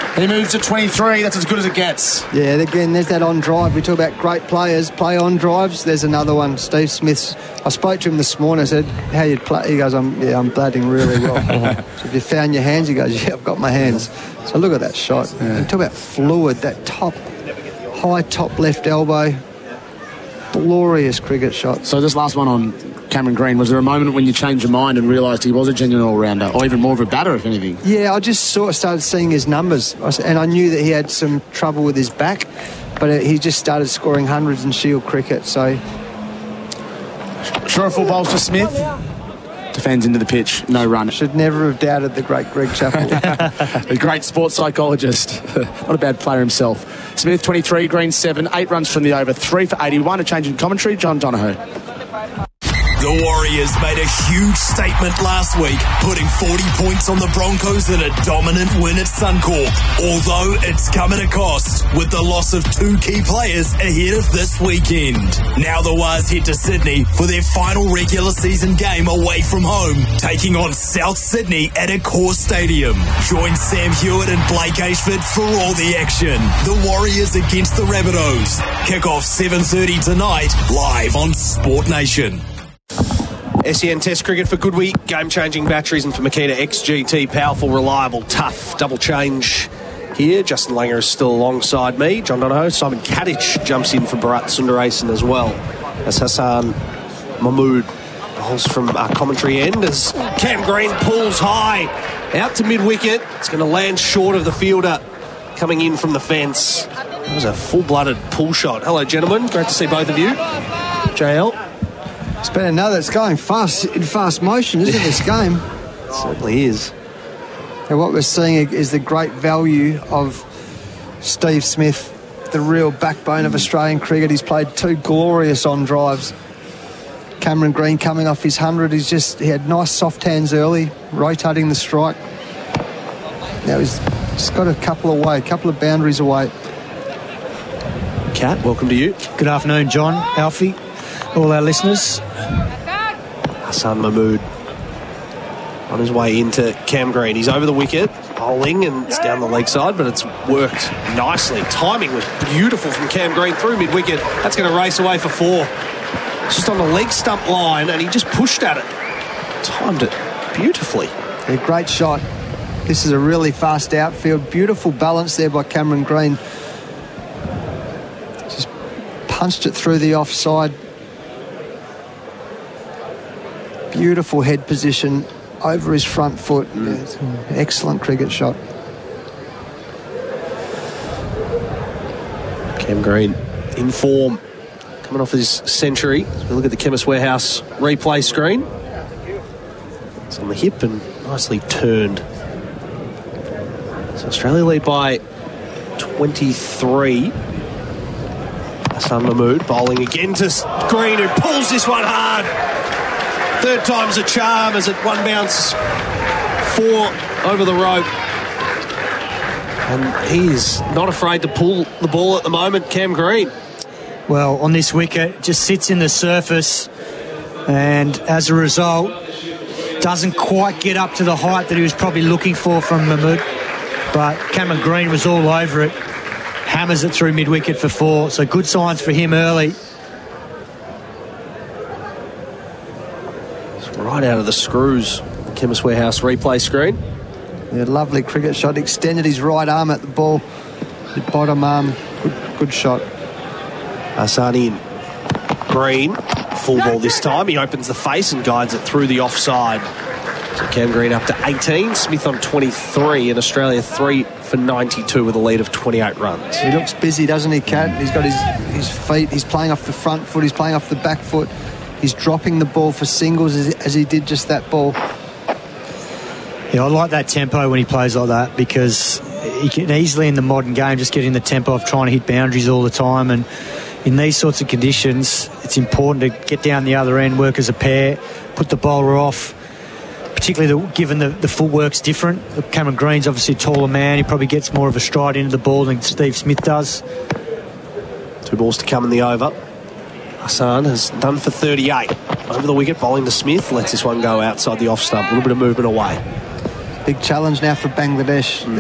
He moves to 23. That's as good as it gets. Yeah, again, there's that on drive. We talk about great players play on drives. There's another one. Steve Smith's. I spoke to him this morning. I said, "How you play?" He goes, "I'm batting really well." So if you found your hands, he goes, "Yeah, I've got my hands." So look at that shot. Yeah. Talk about fluid. That high top left elbow. Glorious cricket shot. So this last one on Cameron Green, was there a moment when you changed your mind and realised he was a genuine all-rounder, or even more of a batter, if anything? Yeah, I just started seeing his numbers, and I knew that he had some trouble with his back, but he just started scoring hundreds in Shield cricket, so... Sure, full bowls to Smith. Defends into the pitch, no run. Should never have doubted the great Greg Chappell. A great sports psychologist. Not a bad player himself. Smith, 23, Green 7, 8 runs from the over, 3 for 81. A change in commentary, John Donohoe. The Warriors made a huge statement last week, putting 40 points on the Broncos in a dominant win at Suncorp. Although it's come at a cost, with the loss of 2 key players ahead of this weekend. Now the Wars head to Sydney for their final regular season game away from home, taking on South Sydney at Accor Stadium. Join Sam Hewitt and Blake Ashford for all the action. The Warriors against the Rabbitohs. Kick-off 7:30 tonight, live on Sport Nation. SEN Test Cricket for Goodwee, game-changing batteries, and for Makita XGT, powerful, reliable, tough, double change here. Justin Langer is still alongside me. John Donohoe, Simon Kadich jumps in for Bharat Sundaresan as well, as Hassan Mahmood bowls from our commentary end as Cam Green pulls high out to mid-wicket. It's going to land short of the fielder coming in from the fence. That was a full-blooded pull shot. Hello, gentlemen. Great to see both of you. JL. It's been another. It's going fast, in fast motion, isn't it, this game? It certainly is. And what we're seeing is the great value of Steve Smith, the real backbone of Australian cricket. He's played 2 glorious on drives. Cameron Green coming off his 100. He had nice soft hands early, rotating the strike. Now he's just got a couple of boundaries away. Kat, welcome to you. Good afternoon, John, Alfie, all our listeners. Hassan Mahmood on his way into Cam Green. He's over the wicket, bowling, and it's down the leg side, but it's worked nicely. Timing was beautiful from Cam Green through mid-wicket. That's going to race away for 4. It's just on the leg stump line, and he just pushed at it. Timed it beautifully. A great shot. This is a really fast outfield. Beautiful balance there by Cameron Green. Just punched it through the offside. Beautiful head position over his front foot. Excellent cricket shot. Cam Green in form, coming off his century. As we look at the Chemist Warehouse replay screen. It's on the hip and nicely turned. So Australia lead by 23. Hassan Mahmood bowling again to Green, who pulls this one hard. 3rd time's a charm as it one bounce 4 over the rope. And he is not afraid to pull the ball at the moment, Cam Green. Well, on this wicket, just sits in the surface and as a result doesn't quite get up to the height that he was probably looking for from Mahmood. But Cameron Green was all over it. Hammers it through mid-wicket for 4. So good signs for him early. Right out of the screws, Chemist Warehouse replay screen. Yeah, lovely cricket shot. Extended his right arm at the ball. The bottom arm. Good shot. Hassan in. Green, full ball this time. He opens the face and guides it through the offside. So Cam Green up to 18. Smith on 23. And Australia 3 for 92 with a lead of 28 runs. He looks busy, doesn't he, Kat? He's got his feet. He's playing off the front foot. He's playing off the back foot. He's dropping the ball for singles as he did just that ball. Yeah, I like that tempo when he plays like that because he can easily in the modern game just get in the tempo of trying to hit boundaries all the time, and in these sorts of conditions it's important to get down the other end, work as a pair, put the bowler off, particularly given the footwork's different. Cameron Green's obviously a taller man. He probably gets more of a stride into the ball than Steve Smith does. 2 balls to come in the over. Hassan has done for 38. Over the wicket, bowling to Smith. Lets this one go outside the off stump. A little bit of movement away. Big challenge now for Bangladesh.